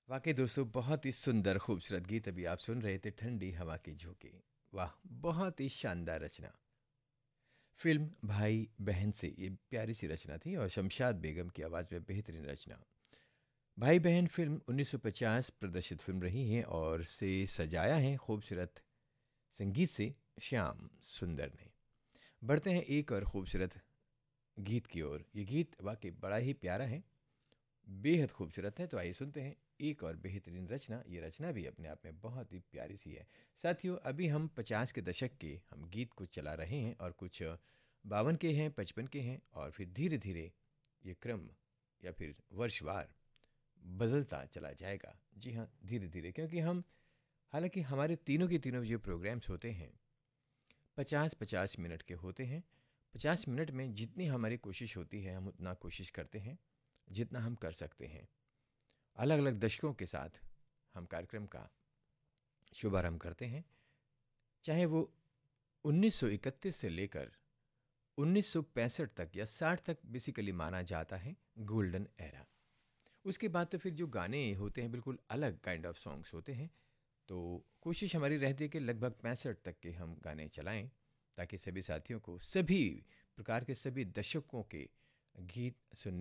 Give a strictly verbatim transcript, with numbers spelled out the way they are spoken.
वाकई दोस्तों बहुत ही सुंदर खूबसूरत गीत अभी आप सुन रहे थे ठंडी हवा के झोंके। वाह, बहुत ही शानदार रचना। फिल्म भाई बहन से ये प्यारी सी रचना थी और शमशाद बेगम की आवाज़ में बेहतरीन रचना। भाई बहन फिल्म उन्नीस सौ पचास प्रदर्शित फिल्म रही है और से सजाया है खूबसूरत संगीत से श्याम सुंदर ने। बढ़ते हैं एक और खूबसूरत गीत की ओर। ये गीत वाकई बड़ा ही प्यारा है, बेहद खूबसूरत है। तो आइए सुनते हैं एक और बेहतरीन रचना। ये रचना भी अपने आप में बहुत ही प्यारी सी है। साथियों, अभी हम पचास के दशक के हम गीत को चला रहे हैं और कुछ बावन के हैं, पचपन के हैं और फिर धीरे धीरे ये क्रम या फिर वर्षवार बदलता चला जाएगा। जी हाँ, धीरे धीरे, क्योंकि हम हालांकि हमारे तीनों के तीनों जो प्रोग्राम्स होते हैं पचास पचास मिनट के होते हैं। पचास मिनट में जितनी हमारी कोशिश होती है हम उतना कोशिश करते हैं जितना हम कर सकते हैं। अलग अलग दशकों के साथ हम कार्यक्रम का शुभारंभ करते हैं, चाहे वो उन्नीस सौ इकतीस से लेकर उन्नीस सौ पैंसठ तक या साठ तक बेसिकली माना जाता है गोल्डन एरा। उसके बाद तो फिर जो गाने होते हैं बिल्कुल अलग काइंड ऑफ सॉन्ग्स होते हैं। तो कोशिश हमारी रहती है कि लगभग पैंसठ तक के हम गाने चलाएं, ताकि सभी साथियों को सभी प्रकार के सभी दशकों के गीत सुनने